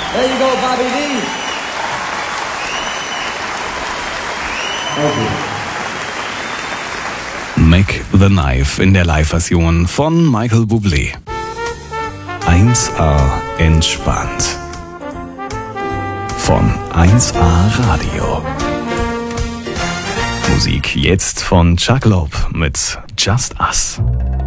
There you go, Bobby D. Mac the Knife in der Live-Version von Michael Bublé. 1A entspannt. Von 1A Radio. Musik jetzt von Chuck Loeb mit Just Us.